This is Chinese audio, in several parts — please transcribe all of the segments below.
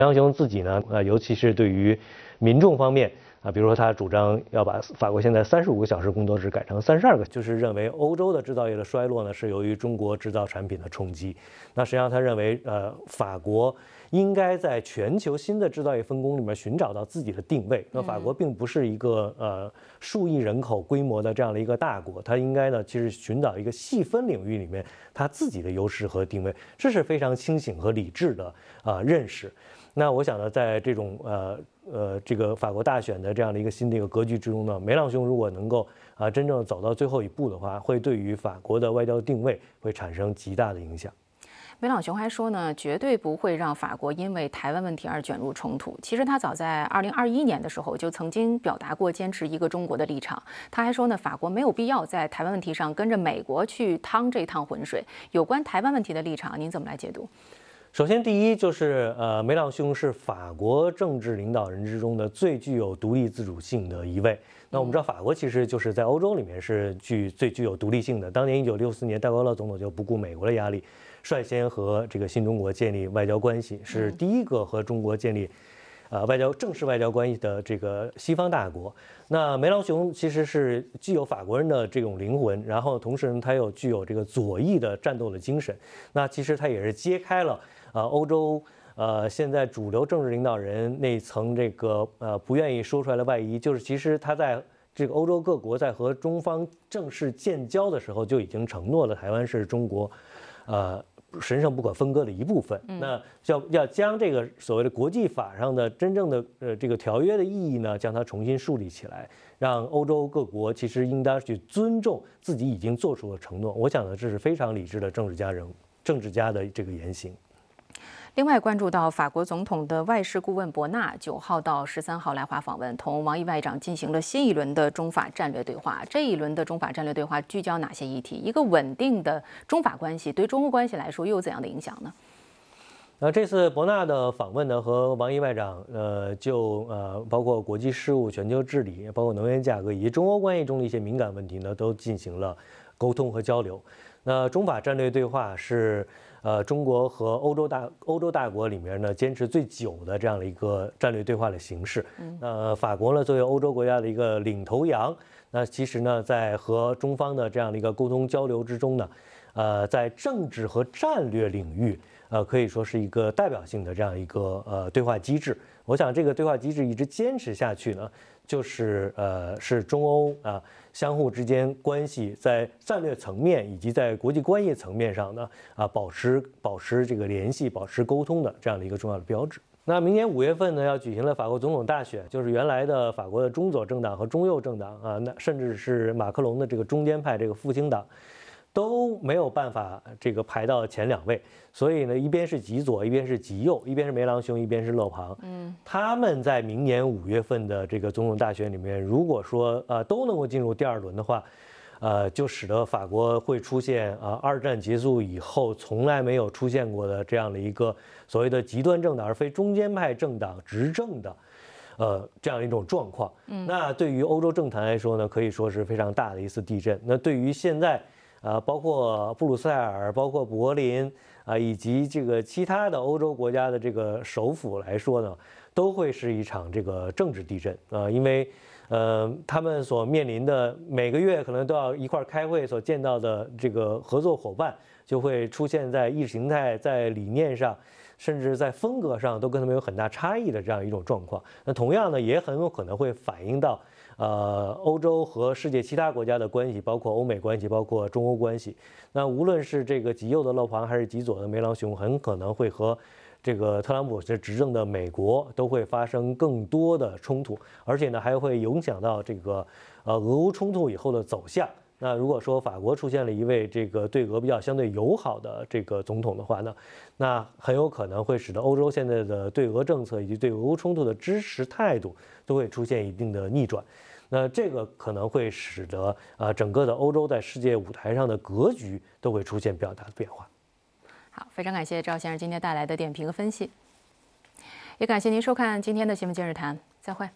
杨雄自己呢，尤其是对于民众方面比如说他主张要把法国现在35个小时工作制改成32个，就是认为欧洲的制造业的衰落呢是由于中国制造产品的冲击。那实际上他认为，法国应该在全球新的制造业分工里面寻找到自己的定位。那法国并不是一个数亿人口规模的这样的一个大国，它应该呢其实寻找一个细分领域里面它自己的优势和定位，这是非常清醒和理智的认识。那我想呢，在这种这个法国大选的这样的一个新的一个格局之中呢，梅朗雄如果能够真正走到最后一步的话，会对于法国的外交定位会产生极大的影响。 梅朗雄还说呢，绝对不会让法国因为台湾问题而卷入冲突。其实他早在2021年的时候就曾经表达过坚持一个中国的立场。他还说呢，法国没有必要在台湾问题上跟着美国去趟这趟浑水。有关台湾问题的立场，您怎么来解读？ 首先，第一就是梅朗雄是法国政治领导人之中的最具有独立自主性的一位。那我们知道，法国其实就是在欧洲里面是最具有独立性的。当年1964年，戴高乐总统就不顾美国的压力，率先和这个新中国建立外交关系，是第一个和中国建立正式外交关系的这个西方大国。那梅朗雄其实是具有法国人的这种灵魂，然后同时呢，他又具有这个左翼的战斗的精神。那其实他也是揭开了欧洲现在主流政治领导人那层这个不愿意说出来的外衣，就是其实他在这个欧洲各国在和中方正式建交的时候就已经承诺了台湾是中国神圣不可分割的一部分。那要将这个所谓的国际法上的真正的这个条约的意义呢，将它重新树立起来，让欧洲各国其实应当去尊重自己已经做出的承诺。我想呢，这是非常理智的政治家的这个言行。 另外，关注到法国总统的外事顾问伯纳9号到13号来华访问，同王毅外长进行了新一轮的中法战略对话。这一轮的中法战略对话聚焦哪些议题？一个稳定的中法关系对中欧关系来说又有怎样的影响呢？ 这次伯纳的访问呢，和王毅外长就包括国际事务、全球治理，包括能源价格以及中欧关系中的一些敏感问题呢，都进行了沟通和交流。那中法战略对话是中国和欧洲大国里面呢坚持最久的这样的一个战略对话的形式。法国呢作为欧洲国家的一个领头羊，那其实呢在和中方的这样的一个沟通交流之中呢，在政治和战略领域可以说是一个代表性的这样一个对话机制。我想这个对话机制一直坚持下去呢，就是是中欧相互之间关系在战略层面以及在国际关系层面上呢保持这个联系、保持沟通的这样的一个重要的标志。那明年5月份呢要举行了法国总统大选，就是原来的法国的中左政党和中右政党那甚至是马克龙的这个中间派这个复兴党，都没有办法这个排到前2位，所以呢，一边是极左，一边是极右，一边是梅朗雄，一边是勒庞。他们在明年5月份的这个总统大选里面，如果说都能够进入第2轮的话，就使得法国会出现2战结束以后从来没有出现过的这样的一个所谓的极端政党而非中间派政党执政的。这样一种状况。那对于欧洲政坛来说呢，可以说是非常大的一次地震。那对于现在包括布鲁塞尔、包括柏林以及这个其他的欧洲国家的这个首府来说呢，都会是一场这个政治地震因为他们所面临的每个月可能都要一块开会所见到的这个合作伙伴，就会出现在意识形态、在理念上，甚至在风格上都跟他们有很大差异的这样一种状况。那同样呢，也很有可能会反映到欧洲和世界其他国家的关系，包括欧美关系，包括中欧关系。那无论是这个极右的勒庞还是极左的梅朗雄，很可能会和这个特朗普执政的美国都会发生更多的冲突，而且呢还会影响到这个俄乌冲突以后的走向。那如果说法国出现了一位这个对俄比较相对友好的这个总统的话呢，那很有可能会使得欧洲现在的对俄政策以及对俄乌冲突的支持态度都会出现一定的逆转。那这个可能会使得整个的欧洲在世界舞台上的格局都会出现比较大的变化。 好，非常感谢赵先生今天带来的点评和分析，也感谢您收看今天的新闻今日谈，再会。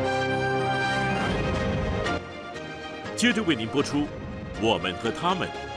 接着为您播出《我们和他们》。